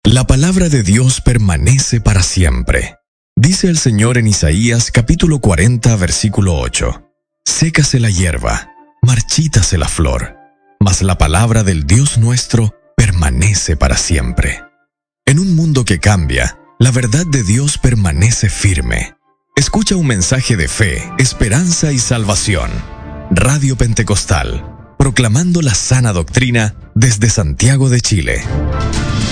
La palabra de Dios permanece para siempre. Dice el Señor en Isaías capítulo 40, versículo 8. Sécase la hierba, marchítase la flor, mas la palabra del Dios nuestro permanece para siempre. En un mundo que cambia, la verdad de Dios permanece firme. Escucha un mensaje de fe, esperanza y salvación. Radio Pentecostal, proclamando la sana doctrina desde Santiago de Chile.